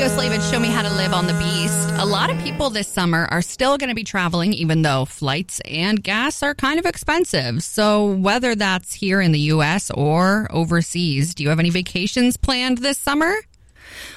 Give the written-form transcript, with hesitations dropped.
Slave and Show Me How to Live on the Beast. A lot of people this summer are still going to be traveling, even though flights and gas are kind of expensive. So whether that's here in the U.S. or overseas, do you have any vacations planned this summer?